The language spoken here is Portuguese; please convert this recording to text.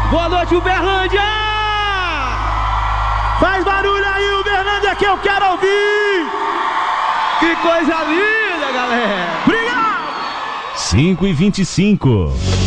Boa noite, Uberlândia! Faz barulho aí, Uberlândia, que eu quero ouvir! Que coisa linda, galera! Obrigado! 5h25.